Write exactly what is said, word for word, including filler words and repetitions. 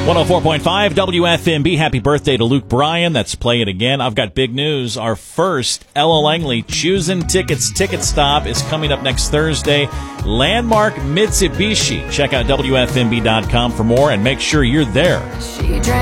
one oh four point five W F M B. Happy birthday to Luke Bryan. That's Play It Again. I've got big news. Our first Ella Langley Choosing Tickets ticket stop is coming up next Thursday. Landmark Mitsubishi. Check out W F M B dot com for more and make sure you're there. She drank